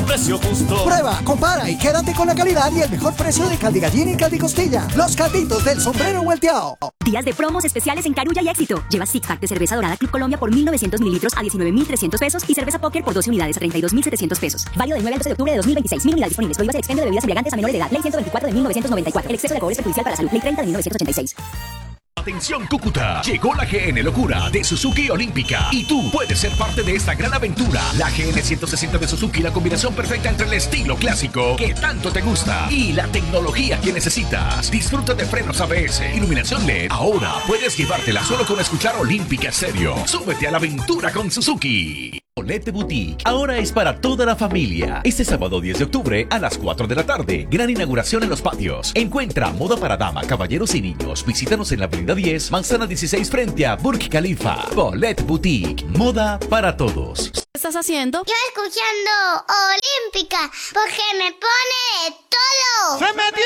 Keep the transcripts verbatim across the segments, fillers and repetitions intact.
precio justo. Prueba, compara y quédate con la calidad y el mejor precio de caldi gallina y caldi costilla. Los calditos del sombrero volteado. Días de promos especiales en Carulla y Éxito. Lleva six pack de cerveza dorada Club Colombia por mil novecientos mililitros a diecinueve mil trescientos pesos y cerveza Póker por doce unidades a treinta y dos mil setecientos pesos. Válido del nueve al doce de octubre de dos mil veintiséis. Mil unidades disponibles. Prohíbas el expendio de bebidas embriagantes a menores de edad. Ley ciento veinticuatro de mil novecientos noventa y cuatro. El exceso de alcohol es perjudicial para la salud. Ley treinta de mil novecientos ochenta y seis. Atención Cúcuta, llegó la G N Locura de Suzuki Olímpica y tú puedes ser parte de esta gran aventura. La G N ciento sesenta de Suzuki, la combinación perfecta entre el estilo clásico que tanto te gusta y la tecnología que necesitas. Disfruta de frenos A B S, iluminación L E D. Ahora puedes llevártela solo con escuchar Olímpica Estéreo. Súbete a la aventura con Suzuki. Olete Boutique ahora es para toda la familia. Este sábado diez de octubre a las cuatro de la tarde. Gran inauguración en los patios. Encuentra moda para dama, caballeros y niños. Visítanos en la avenida diez, manzana dieciséis frente a Burj Khalifa. Olete Boutique. Moda para todos. ¿Qué estás haciendo? Yo escuchando Olímpica porque me pone todo. ¡Se metió!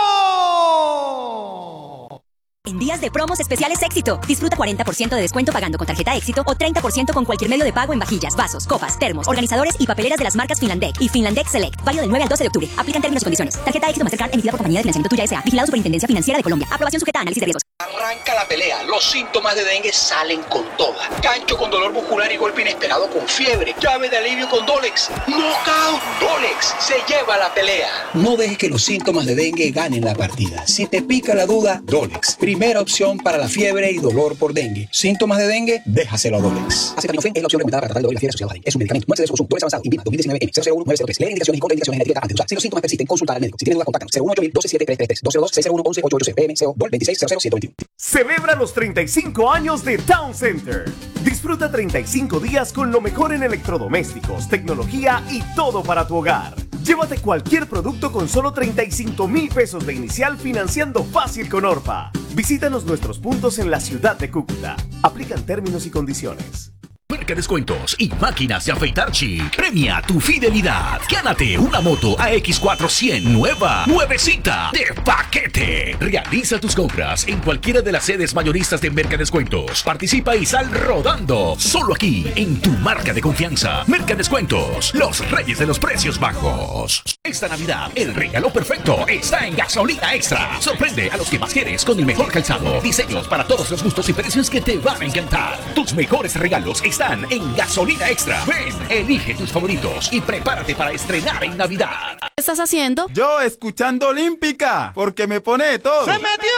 En días de promos especiales Éxito, disfruta cuarenta por ciento de descuento pagando con tarjeta Éxito o treinta por ciento con cualquier medio de pago en vajillas, vasos, copas, termos, organizadores y papeleras de las marcas Finlandec y Finlandec Select. Válido del nueve al doce de octubre. Aplican términos y condiciones. Tarjeta Éxito Mastercard emitida por Compañía de Financiamiento Tuya S A. Vigilado Superintendencia Financiera de Colombia. Aprobación sujeta a análisis de riesgos. Arranca la pelea. Los síntomas de dengue salen con toda. Gancho con dolor muscular y golpe inesperado con fiebre. Llave de alivio con Dolex. ¡Knockout! Dolex se lleva la pelea. No dejes que los síntomas de dengue ganen la partida. Si te pica la duda, Dolex. Primera opción para la fiebre y dolor por dengue. Síntomas de dengue, déjaselo a Dolex. Acetaminofén es la opción recomendada para tratar el dolor y la fiebre asociada a dengue. Es un medicamento. Muestre de su consumo. Dolex avanzado. Invina dos mil diecinueve N cero cero uno nueve cero tres. Leer indicaciones y contraindicaciones en la etiqueta antes de usar. Si los síntomas persisten, consultar al médico. Si tienes dudas, contáctanos. cero uno ocho doce siete tres tres tres. dos cero dos seis cero uno once ocho ocho cero. P M C O Dol veintiséis cero cero siete veintiuno. Celebra los treinta y cinco años de Town Center. Disfruta treinta y cinco días con lo mejor en electrodomésticos, tecnología y todo para tu hogar. Llévate cualquier producto con solo treinta y cinco mil pesos de inicial financiando fácil con Orpa. Visítanos nuestros puntos en la ciudad de Cúcuta. Aplican términos y condiciones. Marca descuentos y máquinas de afeitar Chic. Premia tu fidelidad. Gánate una moto A X cuatrocientos nueva, nuevecita, de paquete. Realiza tus compras en cualquiera de las sedes mayoristas de Merca Descuentos. Participa y sal rodando. Solo aquí, en tu marca de confianza. Merca Descuentos, los reyes de los precios bajos. Esta Navidad, el regalo perfecto está en Gasolina Extra. Sorprende a los que más quieres con el mejor calzado. Diseños para todos los gustos y precios que te van a encantar. Tus mejores regalos están en Gasolina Extra. Ven, elige tus favoritos y prepárate para estrenar en Navidad. ¿Qué estás haciendo? Yo escuchando Olímpica, porque me pone todo. ¡Se metió!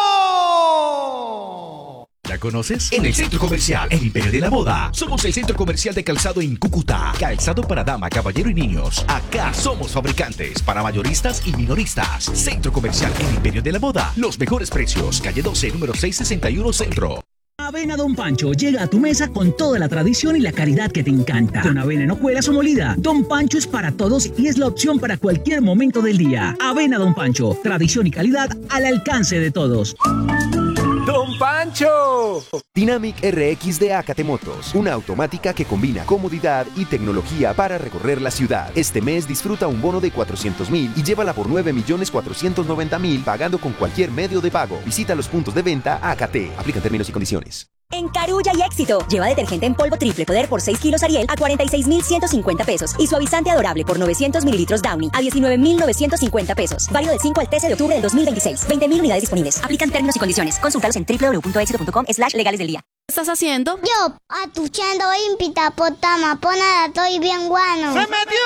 ¿Ya conoces? En el Centro Comercial El Imperio de la Moda. Somos el centro comercial de calzado en Cúcuta. Calzado para dama, caballero y niños. Acá somos fabricantes para mayoristas y minoristas. Centro Comercial El Imperio de la Moda. Los mejores precios. Calle doce, número seiscientos sesenta y uno Centro. Avena Don Pancho llega a tu mesa con toda la tradición y la calidad que te encanta. Con avena en hojuelas o molida, Don Pancho es para todos y es la opción para cualquier momento del día. Avena Don Pancho, tradición y calidad al alcance de todos. ¡Don Pancho! Dynamic R X de Acate Motos, una automática que combina comodidad y tecnología para recorrer la ciudad. Este mes disfruta un bono de cuatrocientos mil y llévala por nueve millones cuatrocientos noventa mil pagando con cualquier medio de pago. Visita los puntos de venta Acate. Aplican términos y condiciones. En Carulla y Éxito, lleva detergente en polvo triple poder por seis kilos Ariel a cuarenta y seis mil ciento cincuenta pesos y suavizante adorable por novecientos mililitros Downy a diecinueve mil novecientos cincuenta pesos. Válido del cinco al trece de octubre del dos mil veintiséis. veinte mil unidades disponibles. Aplican términos y condiciones. Consúltalos en doble u doble u doble u punto éxito punto com slash legales del día. ¿Qué estás haciendo? Yo atuchando Olímpica potama, ponada, estoy bien guano. ¡Se metió!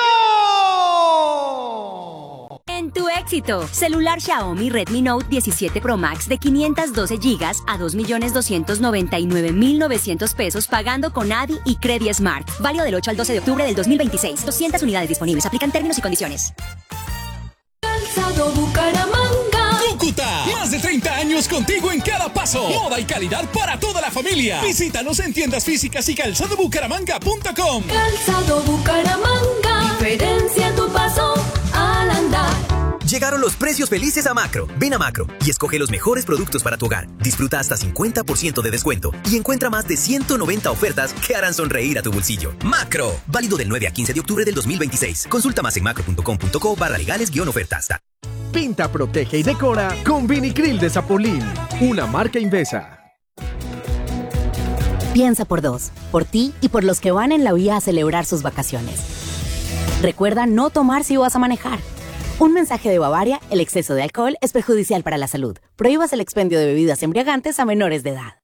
En tu Éxito, celular Xiaomi Redmi Note diecisiete Pro Max de quinientos doce gigas a dos millones doscientos noventa y nueve mil novecientos pesos pagando con A D I y Credit Smart. Válido del ocho al doce de octubre del dos mil veintiséis. doscientas unidades disponibles. Aplican términos y condiciones. Calzado Bucaramanga. Cúcuta, más de treinta años contigo en cada paso. Moda y calidad para toda la familia. Visítanos en tiendas físicas y calzado bucaramanga punto com. Calzado Bucaramanga. Diferencia tu paso al andar. Llegaron los precios felices a Macro. Ven a Macro y escoge los mejores productos para tu hogar. Disfruta hasta cincuenta por ciento de descuento y encuentra más de ciento noventa ofertas que harán sonreír a tu bolsillo. Macro, válido del nueve a quince de octubre del dos mil veintiséis. Consulta más en macro punto com punto co barra legales guión ofertas. Pinta, protege y decora con Vinicril de Zapolín, una marca Invesa. Piensa por dos, por ti y por los que van en la vía a celebrar sus vacaciones. Recuerda no tomar si vas a manejar. Un mensaje de Bavaria: el exceso de alcohol es perjudicial para la salud. Prohíbas el expendio de bebidas embriagantes a menores de edad.